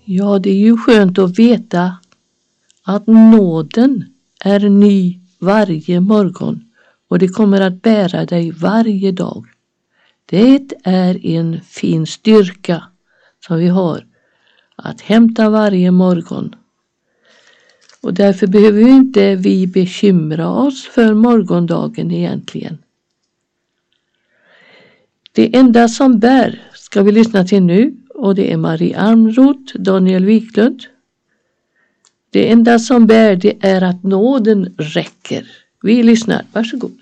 Ja, det är ju skönt att veta att nåden är ny varje morgon och det kommer att bära dig varje dag. Det är en fin styrka som vi har att hämta varje morgon. Och därför behöver ju inte vi bekymra oss för morgondagen egentligen. Det enda som bär ska vi lyssna till nu, och det är Marie Almroth, Daniel Wiklund. Det enda som bär, det är att nåden räcker. Vi lyssnar, varsågod.